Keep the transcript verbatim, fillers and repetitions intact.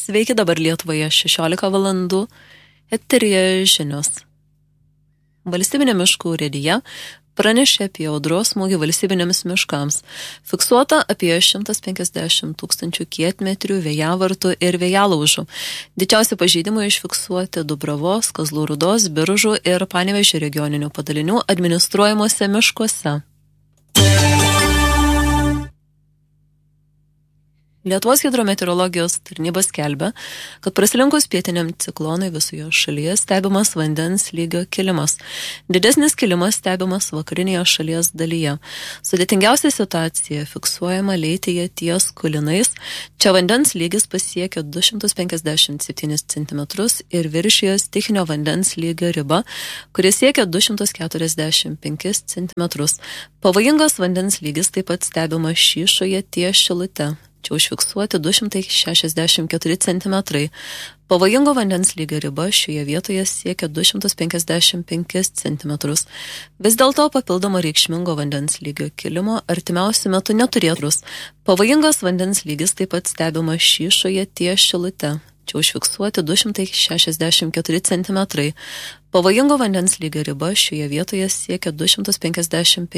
Sveiki, dabar Lietuvoje šešiolika valandų, eteryje žinios. Valstybinė miškų urėdija pranešė apie audros smūgį valstybinėms miškams. Fiksuota apie šimtas penkiasdešimt tūkstančių kietmetrių vėjavartų ir vėjalaužų. Didžiausi pažeidimai išfiksuoti Dubravos, Kazlų Rūdos, Biržų ir Panevėžio regioninių padalinių administruojamuose miškuose. Lietuvos hidrometeorologijos tarnyba skelbia, kad prasilenkus pietiniam ciklonui visoje šalyje stebimas vandens lygio kilimas. Didesnis kilimas stebimas vakarinėje šalies dalyje. Sudėtingiausia situacija fiksuojama Leitėje ties Kulinais. Čia vandens lygis pasiekia du šimtus penkiasdešimt septynis centimetrus ir viršijo stichinio vandens lygio ribą, kuris siekia du šimtus keturiasdešimt penkis centimetrus. Pavojingas vandens lygis taip pat stebimas Šyšoje ties Šilute. Čia užfiksuoti du šimtai šešiasdešimt keturi centimetrai. Pavojingo vandens lygio riba šioje vietoje siekia du šimtus penkiasdešimt penkis centimetrus. Vis dėlto papildomo reikšmingo vandens lygio kilimo artimiausiu metu neturėtų. Pavojingas vandens lygis taip pat stebimas Šyšoje ties Šilute. Čia užfiksuoti du šimtai šešiasdešimt keturi centimetrai. Pavojingo vandens lygio riba šioje vietoje siekia du šimtus penkiasdešimt